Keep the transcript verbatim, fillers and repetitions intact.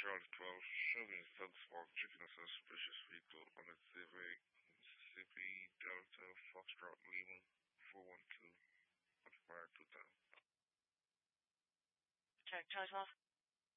Charlie twelve, show me Thunderspark, chicken and suspicious people on the Civic, Mississippi, Delta, Foxtrot, Lima, four one two, one five two thousand. Check, Charlie twelve.